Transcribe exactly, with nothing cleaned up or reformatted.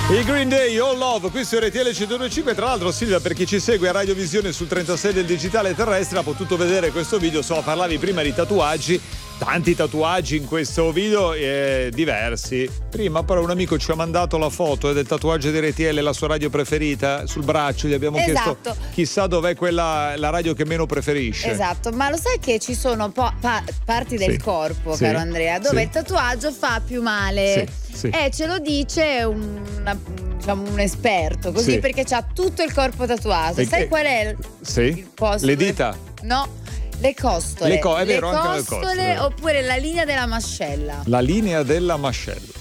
I Green Day, All Love, qui su R T L centodue e cinque. Tra l'altro, Silvia, per chi ci segue a Radiovisione sul trentasei del digitale terrestre, ha potuto vedere questo video. Insomma, parlavi prima di tatuaggi, tanti tatuaggi in questo video, eh, diversi. Prima però un amico ci ha mandato la foto del tatuaggio di R T L, la sua radio preferita, sul braccio. Gli abbiamo Esatto. chiesto chissà dov'è quella, la radio che meno preferisce. Esatto, ma lo sai che ci sono po- pa- parti del Sì. corpo, Sì. caro Andrea, dove Sì. il tatuaggio fa più male. Sì. Sì. E ce lo dice un, una- diciamo un esperto, così, Sì. perché c'ha tutto il corpo tatuato. E Sai che- qual è il, Sì. il posto? Le dove- dita. No, le costole. Le co- è vero, le anche le costole, costole. oppure la linea della mascella. La linea della mascella.